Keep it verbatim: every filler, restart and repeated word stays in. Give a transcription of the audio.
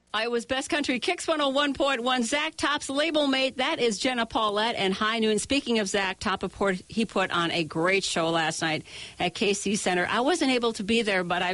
Iowa's Best Country Kicks one oh one point one. Zach Top's label mate, that is Jenna Paulette and High Noon. Speaking of Zach Top, he put on a great show last night at K C Center. I wasn't able to be there, but I